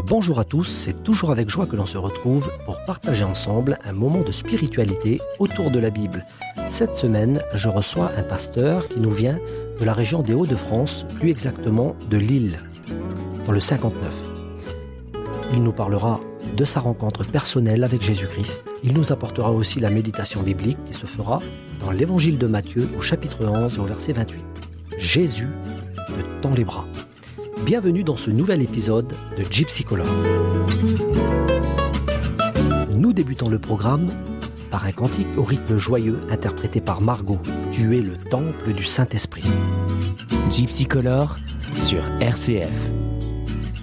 Bonjour à tous, c'est toujours avec joie que l'on se retrouve pour partager ensemble un moment de spiritualité autour de la Bible. Cette semaine, je reçois un pasteur qui nous vient de la région des Hauts-de-France, plus exactement de Lille, dans le 59. Il nous parlera de sa rencontre personnelle avec Jésus-Christ. Il nous apportera aussi la méditation biblique qui se fera dans l'évangile de Matthieu au chapitre 11 et au verset 28. Jésus te tend les bras. Bienvenue dans ce nouvel épisode de Gypsy Color. Nous débutons le programme par un cantique au rythme joyeux interprété par Margot. Tu es le temple du Saint-Esprit. Gypsy Color sur RCF.